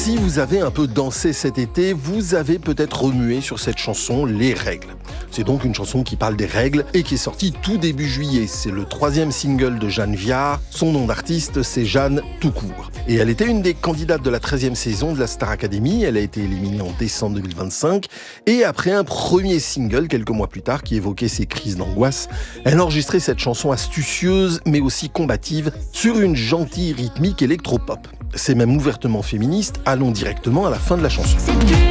Si vous avez un peu dansé cet été, vous avez peut-être remué sur cette chanson Les Règles. C'est donc une chanson qui parle des règles et qui est sortie tout début juillet. C'est le 3e single de Jeanne Viard. Son nom d'artiste, c'est Jeanne tout court. Et elle était une des candidates de la 13e saison de la Star Academy. Elle a été éliminée en décembre 2025. Et après un premier single, quelques mois plus tard, qui évoquait ses crises d'angoisse, elle a enregistré cette chanson astucieuse, mais aussi combative, sur une gentille rythmique électropop. C'est même ouvertement féministe. Allons directement à la fin de la chanson.